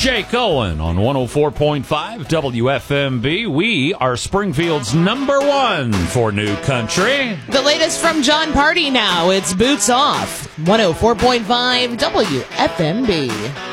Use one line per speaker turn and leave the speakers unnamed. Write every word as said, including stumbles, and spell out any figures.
Jake Owen on one oh four point five W F M B. We are Springfield's number one for new country.
The latest from John Party now. It's Boots Off, one oh four point five W F M B.